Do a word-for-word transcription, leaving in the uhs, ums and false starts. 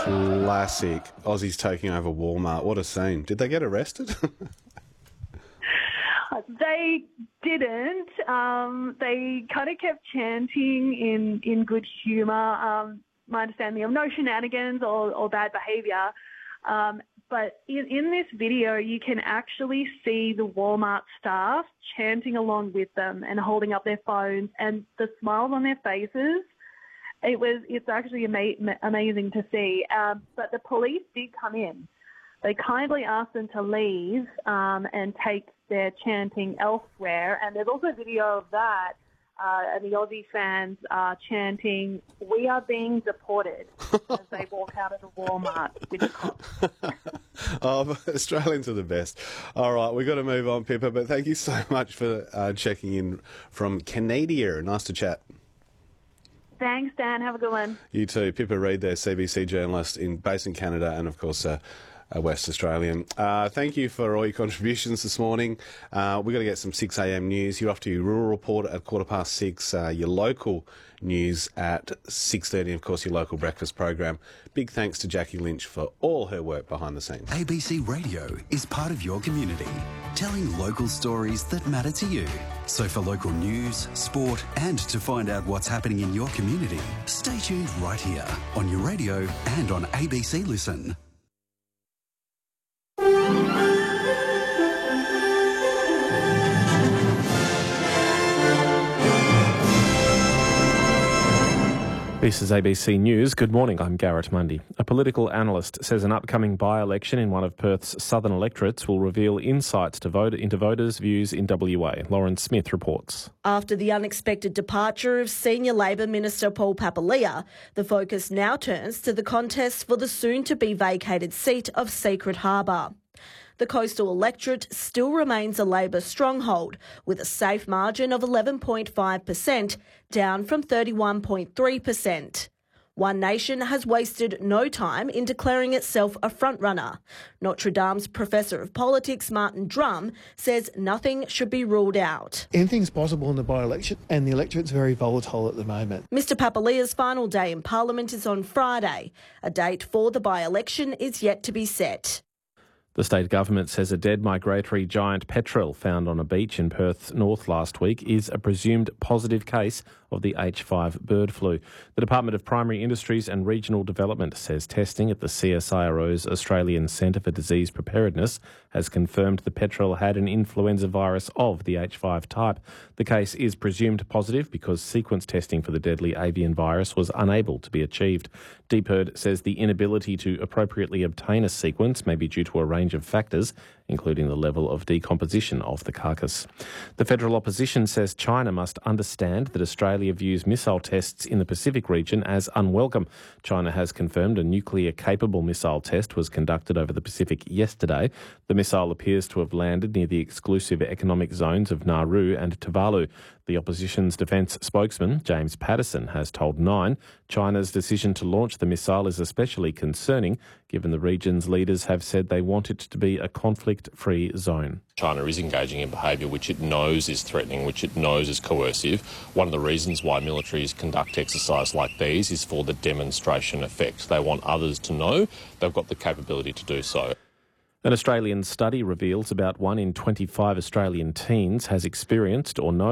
Classic. Aussies taking over Walmart. What a scene. Did they get arrested? They didn't. Um, they kind of kept chanting in, in good humour. Um, my understanding of no shenanigans or, or bad behaviour. Um, but in, in this video, you can actually see the Walmart staff chanting along with them and holding up their phones, and the smiles on their faces. It was. It's actually ama- amazing to see. Um, but the police did come in. They kindly asked them to leave um, and take their chanting elsewhere. And there's also a video of that. Uh, and the Aussie fans are chanting, "We are being deported," as they walk out of the Walmart with the cops. Oh, Australians are the best. All right, we've got to move on, Pippa, but thank you so much for uh, checking in from Canada. Nice to chat. Thanks, Dan. Have a good one. You too. Pippa Reid there, C B C journalist in based in Canada and, of course, uh, a West Australian. Uh, thank you for all your contributions this morning. Uh, we've got to get some six a.m. news. You're off to your Rural Report at quarter past six, uh, your local news at six thirty, and, of course, your local breakfast program. Big thanks to Jackie Lynch for all her work behind the scenes. A B C Radio is part of your community, telling local stories that matter to you. So for local news, sport, and to find out what's happening in your community, stay tuned right here on your radio and on A B C Listen. This is A B C News. Good morning, I'm Garrett Mundy. A political analyst says an upcoming by-election in one of Perth's southern electorates will reveal insights to vote, into voters' views in W A. Lauren Smith reports. After the unexpected departure of Senior Labor Minister Paul Papalia, the focus now turns to the contest for the soon-to-be vacated seat of Secret Harbour. The coastal electorate still remains a Labor stronghold, with a safe margin of eleven point five percent, down from thirty-one point three percent. One Nation has wasted no time in declaring itself a frontrunner. Notre Dame's Professor of Politics, Martin Drum, says nothing should be ruled out. Anything's possible in the by-election, and the electorate's very volatile at the moment. Mr Papalia's final day in Parliament is on Friday. A date for the by-election is yet to be set. The state government says a dead migratory giant petrel found on a beach in Perth North last week is a presumed positive case of the H five bird flu. The Department of Primary Industries and Regional Development says testing at the C S I R O's Australian Centre for Disease Preparedness has confirmed the petrel had an influenza virus of the H five type. The case is presumed positive because sequence testing for the deadly avian virus was unable to be achieved. DPIRD says the inability to appropriately obtain a sequence may be due to a range of factors, including the level of decomposition of the carcass. The federal opposition says China must understand that Australia views missile tests in the Pacific region as unwelcome. China has confirmed a nuclear-capable missile test was conducted over the Pacific yesterday. The missile appears to have landed near the exclusive economic zones of Nauru and Tuvalu. The opposition's defence spokesman, James Paterson, has told Nine China's decision to launch the missile is especially concerning, given the region's leaders have said they want it to be a conflict-free zone. China is engaging in behaviour which it knows is threatening, which it knows is coercive. One of the reasons why militaries conduct exercises like these is for the demonstration effect. They want others to know they've got the capability to do so. An Australian study reveals about one in twenty-five Australian teens has experienced or knows